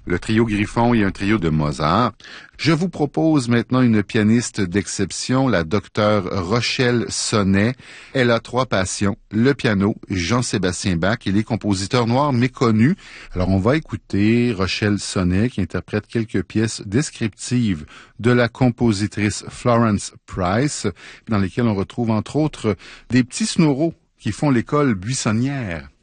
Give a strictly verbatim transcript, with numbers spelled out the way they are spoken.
Le trio Griffon est un trio de Mozart. Je vous propose maintenant une pianiste d'exception, la docteure Rochelle Sonnet. Elle a trois passions, le piano, Jean-Sébastien Bach et les compositeurs noirs méconnus. Alors on va écouter Rochelle Sonnet qui interprète quelques pièces descriptives de la compositrice Florence Price, dans lesquelles on retrouve entre autres des petits snoureaux qui font l'école buissonnière.